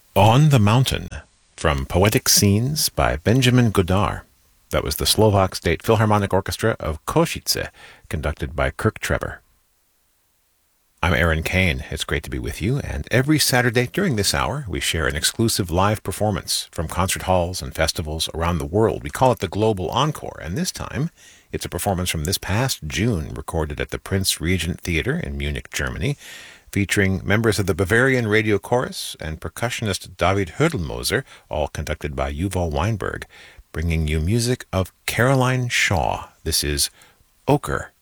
On the Mountain, from Poetic Scenes by Benjamin Godard. That was the Slovak State Philharmonic Orchestra of Košice, conducted by Kirk Trevor. I'm Aaron Kane. It's great to be with you, and every Saturday during this hour, we share an exclusive live performance from concert halls and festivals around the world. We call it the Global Encore, and this time, it's a performance from this past June, recorded at the Prince Regent Theater in Munich, Germany, featuring members of the Bavarian Radio Chorus and percussionist David Hürdelmoser, all conducted by Yuval Weinberg, bringing you music of Caroline Shaw. This is Ochre.